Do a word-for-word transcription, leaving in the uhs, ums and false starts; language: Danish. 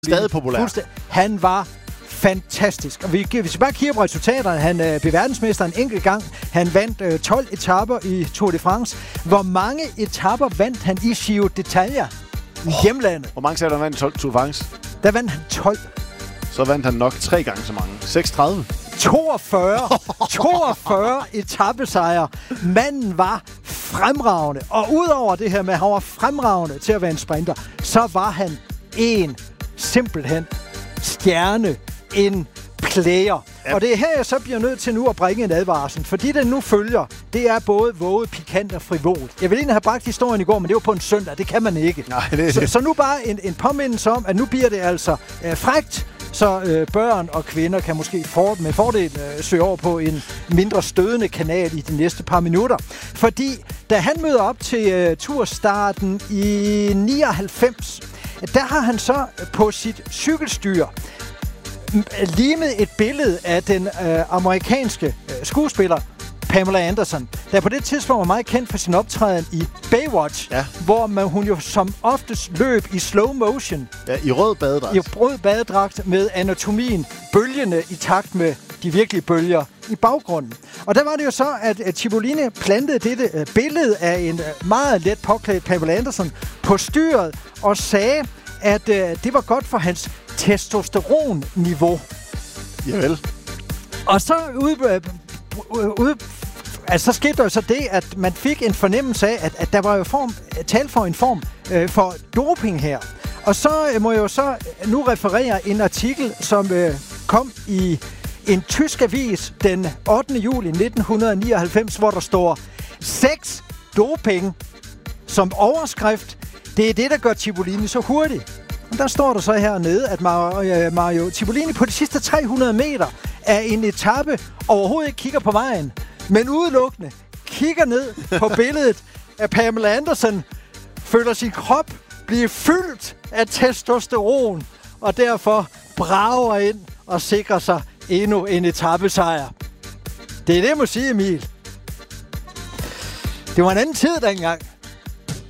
Stadig populær. Han var fantastisk. Og vi, hvis vi bare kigger på resultaterne, han øh, blev verdensmester en enkelt gang. Han vandt øh, tolv etaper i Tour de France. Hvor mange etaper vandt han i Giro d'Italia i oh, hjemlandet? Hvor mange sagde han vandt tolv Tour de France? Der vandt han tolv. Så vandt han nok tre gange så mange. seksogtredive. toogfyrre. toogfyrre etappesejre. Manden var fremragende. Og udover det her med, at han var fremragende til at være en sprinter, så var han en simpelthen stjerne, en player. Ja. Og det er her, jeg så bliver nødt til nu at bringe en advarsel. Fordi det nu følger, det er både våget, pikant og frivolt. Jeg ville egentlig have bragt historien i går, men det var på en søndag. Det kan man ikke. Nej, det er så, det. så nu bare en, en påmindelse om, at nu bliver det altså øh, frækt, så øh, børn og kvinder kan måske for, med fordel øh, søge over på en mindre stødende kanal i de næste par minutter. Fordi da han møder op til øh, turstarten i nioghalvfems, der har han så på sit cykelstyr limet et billede af den øh, amerikanske øh, skuespiller Pamela Anderson, der på det tidspunkt var meget kendt for sin optræden i Baywatch, ja. hvor man, hun jo som oftest løb i slow motion. Ja, i rød badedragt. I rød badedragt med anatomien bølgende i takt med de virkelige bølger i baggrunden. Og der var det jo så, at, at Cipollini plantede dette øh, billede af en øh, meget let påklædt Pamela Anderson på styret og sagde, at øh, det var godt for hans testosteronniveau. Javel. Og så ude, øh, ude altså, så skete der jo så det, at man fik en fornemmelse af, at, at der var jo form, tal for en form øh, for doping her. Og så øh, må jeg jo så nu referere en artikel, som øh, kom i en tysk avis den ottende juli nitten nioghalvfems, hvor der står sex doping som overskrift. Det er det, der gør Cipollini så hurtigt. Og der står der så hernede, at Mario Cipollini på de sidste tre hundrede meter af en etape overhovedet ikke kigger på vejen, men udelukkende kigger ned på billedet af Pamela Anderson, føler sin krop blive fyldt af testosteron, og derfor brager ind og sikrer sig endnu en etapesejr. Det er det, jeg må sige, Emil. Det var en anden tid dengang.